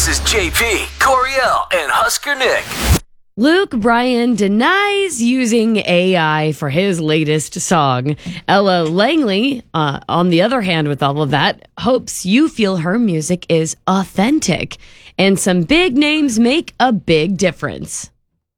This is JP, Coriel, and Husker Nick. Luke Bryan denies using AI for his latest song. Ella Langley, on the other hand, with all of that, hopes you feel her music is authentic. And some big names make a big difference.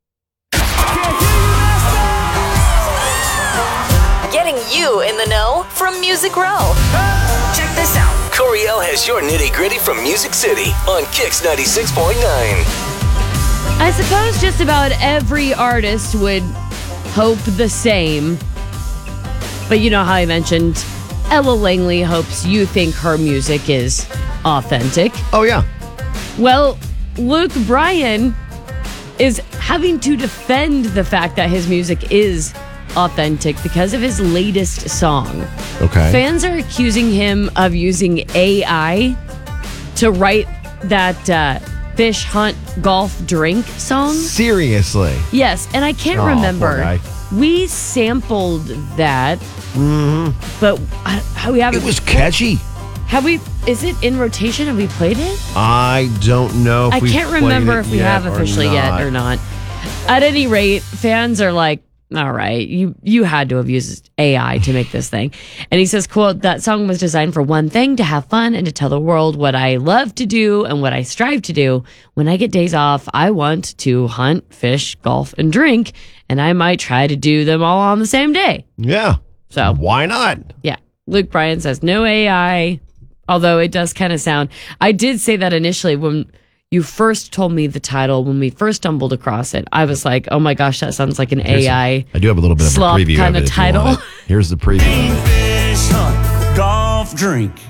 Getting you in the know from Music Row. Check this out. Coriel has your nitty-gritty from Music City on Kix 96.9. I suppose just about every artist would hope the same. But you know how I mentioned Ella Langley hopes you think her music is authentic. Oh, yeah. Well, Luke Bryan is having to defend the fact that his music is authentic because of his latest song. Okay. Fans are accusing him of using AI to write that fish hunt golf drink song. Seriously? Yes, and I can't Poor remember. guy. We sampled that, but we haven't. It was catchy. Have we? Is it in rotation? Have we played it? I don't know if I we can't played remember it if we yet have officially yet or not. At any rate, fans are like, all right, you had to have used AI to make this thing. And he says, quote, that song was designed for one thing, to have fun and to tell the world what I love to do and what I strive to do. When I get days off, I want to hunt, fish, golf, and drink. And I might try to do them all on the same day. Yeah. So why not? Yeah. Luke Bryan says no AI, although it does kind of sound. I did say that initially when you first told me the title, when we first stumbled across it, I was like, oh my gosh, that sounds like an AI. I do have a little bit of a slop preview kind of of it if you title. want it. Here's the preview. Fish hunt, golf drink.